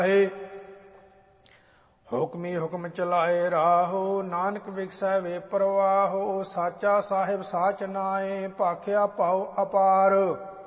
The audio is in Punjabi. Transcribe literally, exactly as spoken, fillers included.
ਹੈ। ਹੁਕਮੀ ਹੁਕਮ ਚਲਾਏ ਰਾਹੋ, ਨਾਨਕ ਵਿਗਸੈ ਵੇ ਪ੍ਰਵਾਹੋ। ਸਾਚਾ ਸਾਹਿਬ ਸਾਚ ਨਾਏ, ਭਾਖਿਆ ਪਾਉ ਅਪਾਰ।